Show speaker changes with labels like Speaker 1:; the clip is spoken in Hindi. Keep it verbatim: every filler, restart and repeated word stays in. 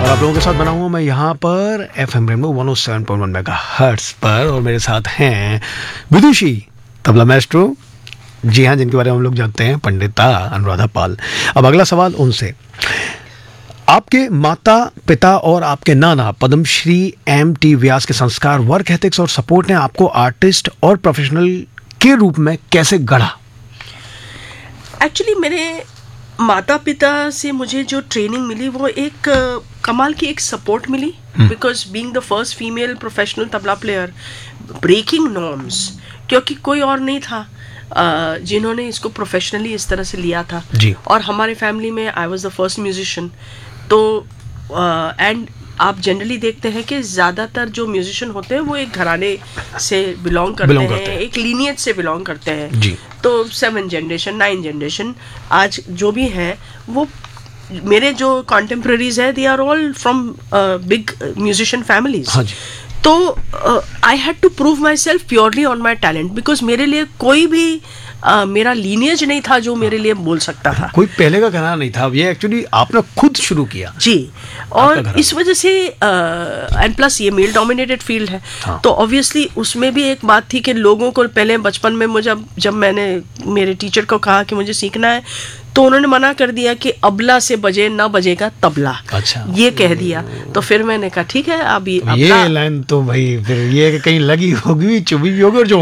Speaker 1: और आप लोगों के साथ बना हुआ मैं यहाँ पर F M rainbow one O seven point one megahertz पर, और मेरे साथ हैं विदुषी तबला मैस्ट्रो, जी हाँ, जिनके बारे में हम लोग जानते हैं पंडिता अनुराधा पाल। अब अगला सवाल उनसे, आपके माता पिता और आपके नाना पद्मश्री एम टी व्यास के संस्कार, वर्क एथिक्स और सपोर्ट ने आपको आर्टिस्ट और प्रोफेशनल के रूप में कैसे गढ़ा?
Speaker 2: एक्चुअली मेरे माता पिता से मुझे जो ट्रेनिंग मिली वो एक uh, कमाल की एक support milli, because being the first female professional tabla player, breaking norms, क्योंकि कोई और नहीं था uh, जिन्होंने इसको प्रोफेशनली इस तरह से लिया था
Speaker 1: जी।
Speaker 2: और हमारे फैमिली में I was the first musician. तो एंड uh, आप जनरली देखते हैं कि ज़्यादातर जो म्यूजिशियन होते हैं वो एक घराने से बिलोंग करते,
Speaker 1: belong
Speaker 2: हैं,
Speaker 1: करते हैं,
Speaker 2: एक लीनियज से बिलोंग करते हैं
Speaker 1: जी।
Speaker 2: तो सेवन जनरेशन नाइन जनरेशन आज जो भी हैं, वो मेरे जो कॉन्टेम्प्रेरीज है they are all from big musician families.
Speaker 1: हाँ जी।
Speaker 2: तो I had to prove my self purely on my talent, because मेरे लिए कोई भी uh, मेरा लीनियज नहीं था जो मेरे लिए बोल सकता था,
Speaker 1: कोई पहले का घराना नहीं था, ये एक्चुअली आपने खुद शुरू किया
Speaker 2: जी। और इस वजह से एंड प्लस ये मेल डोमिनेटेड फील्ड है।
Speaker 1: हाँ।
Speaker 2: तो ऑब्वियसली उसमें भी एक बात थी कि लोगों को पहले बचपन में मुझे जब मैंने मेरे टीचर को कहा कि मुझे सीखना है तो उन्होंने मना कर दिया कि अबला से बजे ना बजेगा तबला।
Speaker 1: अच्छा।
Speaker 2: ये कह दिया। तो फिर मैंने कहा ठीक है, अब ये
Speaker 1: ये लाइन तो भाई फिर ये कहीं लगी होगी, चुभी भी होगी, और जो